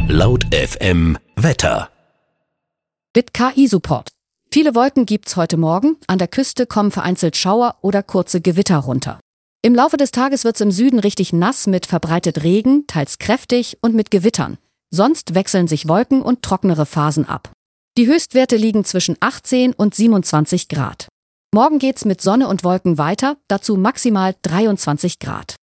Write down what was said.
Laut FM Wetter. Mit KI-Support. Viele Wolken gibt's heute Morgen. An der Küste kommen vereinzelt Schauer oder kurze Gewitter runter. Im Laufe des Tages wird's im Süden richtig nass mit verbreitet Regen, teils kräftig und mit Gewittern. Sonst wechseln sich Wolken und trocknere Phasen ab. Die Höchstwerte liegen zwischen 18 und 27 Grad. Morgen geht's mit Sonne und Wolken weiter, dazu maximal 23 Grad.